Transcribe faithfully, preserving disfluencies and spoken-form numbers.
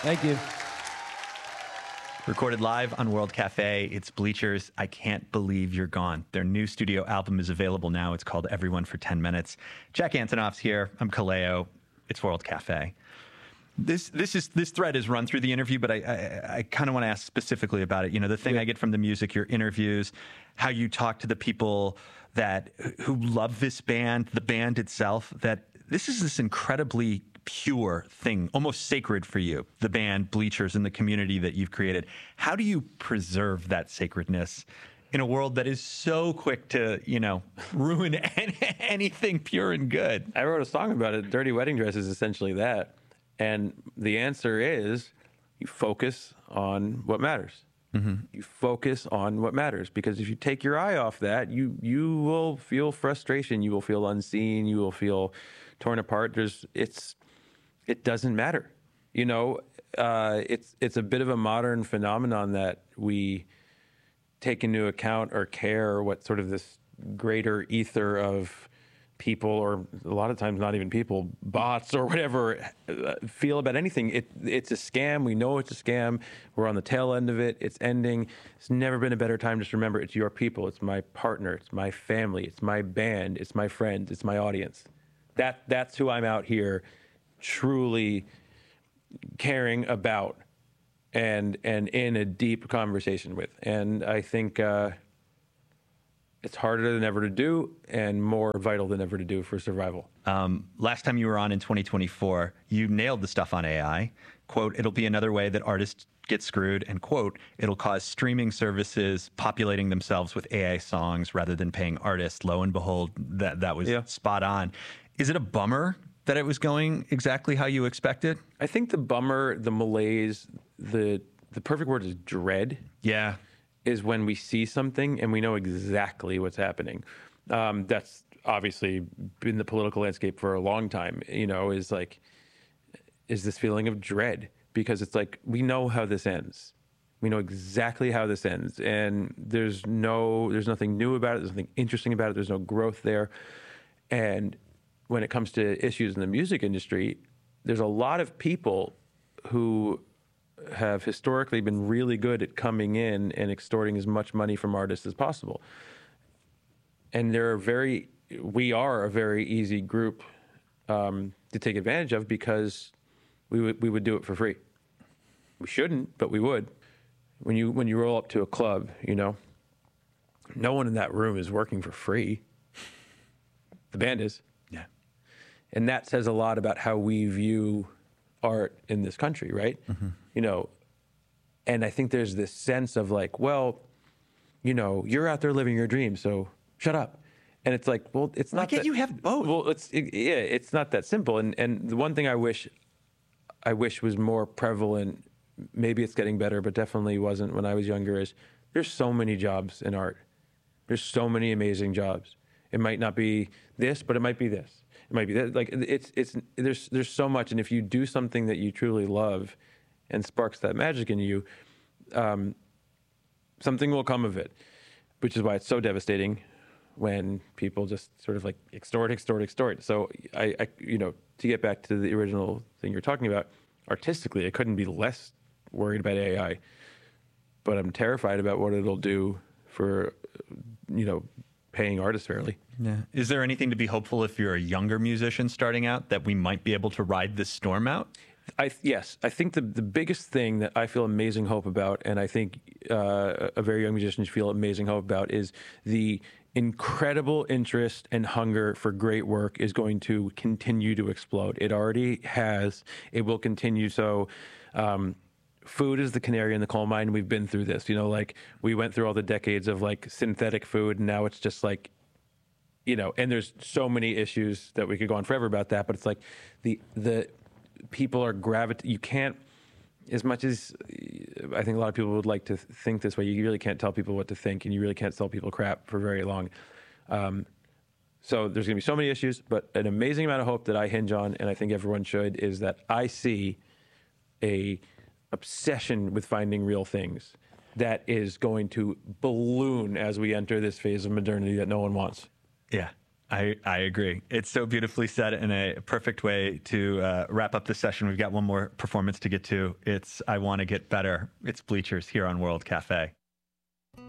Thank you. Recorded live on World Cafe, it's Bleachers. I Can't Believe You're Gone. Their new studio album is available now. It's called Everyone for ten minutes. Jack Antonoff's here. I'm Kaleo. It's World Cafe. This this is this thread is run through the interview, but I I, I kind of want to ask specifically about it. You know, the thing Yeah. I get from the music, your interviews, how you talk to the people that who love this band, the band itself, that this is this incredibly pure thing, almost sacred for you, the band, Bleachers, and the community that you've created. How do you preserve that sacredness in a world that is so quick to, you know, ruin anything pure and good? I wrote a song about it. Dirty Wedding Dress is essentially that. And the answer is you focus on what matters. Mm-hmm. You focus on what matters, because if you take your eye off that, you you will feel frustration. You will feel unseen. You will feel torn apart. There's it's it doesn't matter. You know, uh, it's it's a bit of a modern phenomenon that we take into account or care what sort of this greater ether of people, or a lot of times not even people, bots or whatever, uh, feel about anything. It it's a scam. We know it's a scam. We're on the tail end of it. It's ending. It's never been a better time. Just remember, it's your people. It's my partner. It's my family. It's my band. It's my friends. It's my audience. That that's who I'm out here truly caring about and and in a deep conversation with. And I think uh, it's harder than ever to do and more vital than ever to do for survival. Um, last time you were on in twenty twenty-four, you nailed the stuff on A I. Quote, it'll be another way that artists get screwed, and quote, it'll cause streaming services populating themselves with A I songs rather than paying artists. Lo and behold, that, that was Yeah. spot on. Is it a bummer that it was going exactly how you expected? I think the bummer, the malaise, the the perfect word is dread. Yeah. Is when we see something and we know exactly what's happening. Um, that's obviously been the political landscape for a long time, you know, is like, is this feeling of dread, because it's like, we know how this ends. We know exactly how this ends, and there's no, there's nothing new about it. There's nothing interesting about it. There's no growth there. And when it comes to issues in the music industry, there's a lot of people who have historically been really good at coming in and extorting as much money from artists as possible. And they're very, we are a very easy group um, to take advantage of, because we would we would do it for free. We shouldn't, but we would. When you when you roll up to a club, you know, no one in that room is working for free. The band is. Yeah. And that says a lot about how we view art in this country, right? Mm-hmm. You know, and I think there's this sense of like, well, you know, you're out there living your dream, so shut up. And it's like, well, it's Why not. can't that, you have both? Well, it's it, yeah, it's not that simple. And and the one thing I wish, I wish was more prevalent. Maybe it's getting better, but definitely wasn't when I was younger. Is there's so many jobs in art. There's so many amazing jobs. It might not be this, but it might be this. It might be that. Like it's it's there's there's so much, and if you do something that you truly love, and sparks that magic in you, um, something will come of it. Which is why it's so devastating when people just sort of like extort, extort, extort. So I, I you know, to get back to the original thing you're talking about, artistically, I couldn't be less worried about A I, but I'm terrified about what it'll do for, you know, paying artists fairly. Yeah. Is there anything to be hopeful if you're a younger musician starting out that we might be able to ride this storm out? I yes, I think the the biggest thing that I feel amazing hope about, and I think uh, a very young musician should feel amazing hope about, is the incredible interest and hunger for great work is going to continue to explode. It already has. It will continue. So. Um, Food is the canary in the coal mine. We've been through this, you know, like we went through all the decades of like synthetic food, and now it's just like, you know, and there's so many issues that we could go on forever about that, but it's like the, the people are gravitating, you can't, as much as I think a lot of people would like to think this way, you really can't tell people what to think, and you really can't tell people crap for very long. Um, so there's gonna be so many issues, but an amazing amount of hope that I hinge on, and I think everyone should, is that I see a obsession with finding real things that is going to balloon as we enter this phase of modernity that no one wants. Yeah. I, I agree. It's so beautifully said in a perfect way to uh, wrap up this session. We've got one more performance to get to. It's I Want to Get Better. It's Bleachers here on World Cafe.